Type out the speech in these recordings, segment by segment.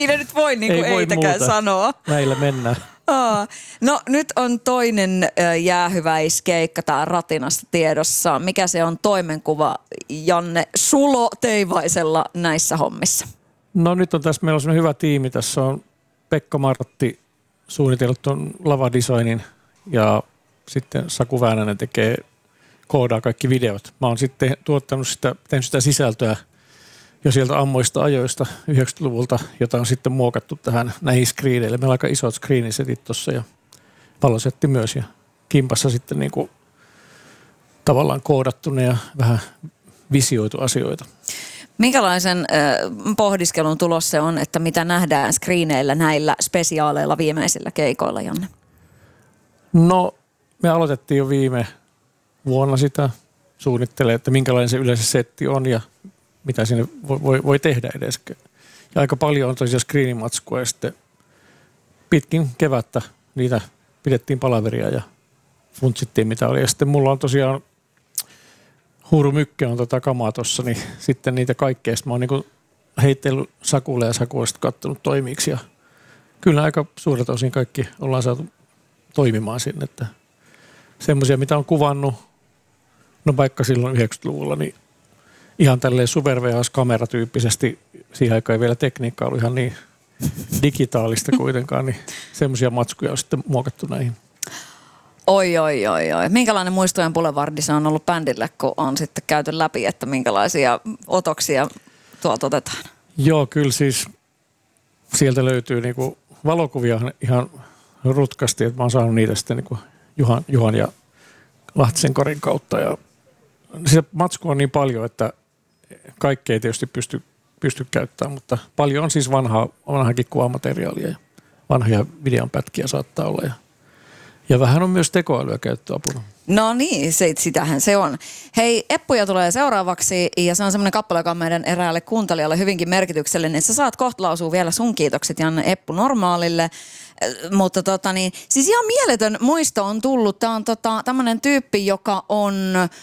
Ei nyt voi niin kuin eitäkään sanoa. Näillä mennään. No nyt on toinen jäähyväiskeikka tää Ratinasta tiedossa. Mikä se on toimenkuva, Janne Sulo Teivaisella näissä hommissa? No nyt on tässä, meillä on sellainen hyvä tiimi. Tässä on Pekka Martti suunnitellut tuon lavadesignin ja sitten Saku Väänänen koodaa kaikki videot. Mä oon sitten tehnyt sitä sisältöä jo sieltä ammoista ajoista 90-luvulta, jota on sitten muokattu näihin screeneille. Meillä on aika isot screenisetit tuossa ja valosetti myös ja kimpassa sitten niinku tavallaan koodattu ne ja vähän visioitu asioita. Minkälaisen pohdiskelun tulos se on, että mitä nähdään screeneillä näillä spesiaaleilla viimeisillä keikoilla, Janne? No, me aloitettiin jo viime vuonna sitä suunnittelee, että minkälainen se yleensä setti on ja mitä sinne voi tehdä edes. Ja aika paljon on tosiaan screenimatskua ja sitten pitkin kevättä niitä pidettiin palaveria ja funtsittiin mitä oli. Ja sitten mulla on tosiaan Huuru Mykke on kamaa tossa, niin sitten niitä kaikkea. Sitten mä oon niinku heittellyt Sakulle ja Saku on sitten kattonut toimiiksi ja kyllä aika suuret osin kaikki ollaan saatu toimimaan sinne. Että semmoisia, mitä on kuvannut, no vaikka silloin 90-luvulla, niin ihan tälleen Super VHS-kameratyyppisesti, siihen aikaan ei vielä tekniikka ollut ihan niin digitaalista kuitenkaan, niin semmoisia matskuja on sitten muokattu näihin. Oi. Minkälainen muistojen boulevardi se on ollut bändille, kun on sitten käyty läpi, että minkälaisia otoksia tuolta otetaan? Joo, kyllä siis sieltä löytyy niinku valokuvia ihan rutkasti, että mä oon saanut niitä sitten niinku Juhan ja Lahtisen Korin kautta ja se matsku on niin paljon, että kaikkea ei tietysti pysty käyttämään, mutta paljon on siis vanhaakin kuvamateriaalia ja vanhoja videonpätkiä saattaa olla ja vähän on myös tekoälyä käyttöapuna. No niin, sitähän se on. Hei, Eppuja tulee seuraavaksi ja se on semmoinen kappale, joka on meidän eräälle kuuntelijalle hyvinkin merkityksellinen. Sä saat kohta lausua vielä sun kiitokset Janne Eppu Normaalille. Mutta siis ihan mieletön muisto on tullut. Tämä on tämmöinen tyyppi, joka on...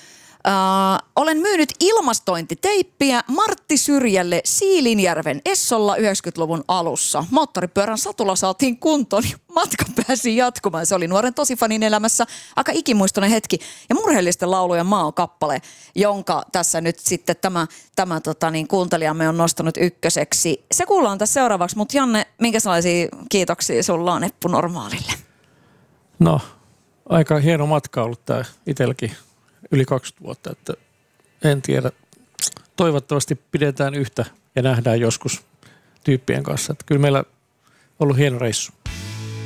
olen myynyt ilmastointiteippiä Martti Syrjälle Siilinjärven Essolla 90-luvun alussa. Moottoripyörän satula saatiin kuntoon ja matka pääsi jatkumaan. Se oli nuoren tosifanin elämässä aika ikimuistoinen hetki. Ja murheellisten laulujen maa on kappale, jonka tässä nyt sitten tämä kuuntelijamme on nostanut ykköseksi. Se kuullaan tässä seuraavaksi, mutta Janne, minkälaisia kiitoksia sulla on Eppu Normaalille? No, aika hieno matka ollut tämä itselläkin. Yli 20 vuotta, että en tiedä. Toivottavasti pidetään yhtä ja nähdään joskus tyyppien kanssa. Että kyllä meillä on ollut hieno reissu.